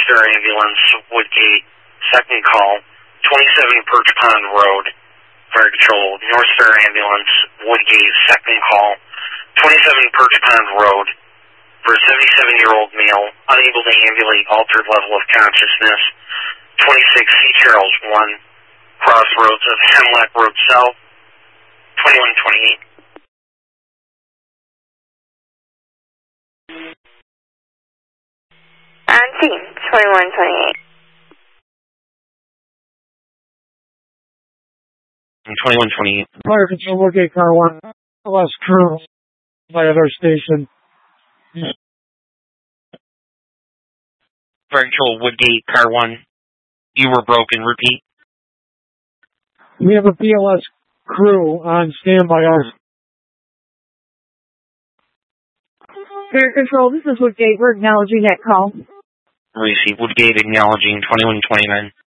Star Ambulance, Woodgate, second call, 27 Perch Pond Road, Fire Control, North Star Ambulance, Woodgate, second call, 27 Perch Pond Road, for a 77-year-old male, unable to ambulate, altered level of consciousness, 26 C. Charles 1, crossroads of Hemlock Road South, 2128. On scene, 2128. 2128. Fire Control, Woodgate, Car 1. LS crew by other station. Fire Control, Woodgate, Car 1. You were broken. Repeat. We have a BLS crew on standby. Fire Control, this is Woodgate. We're acknowledging that call. Receive. Woodgate acknowledging 2129.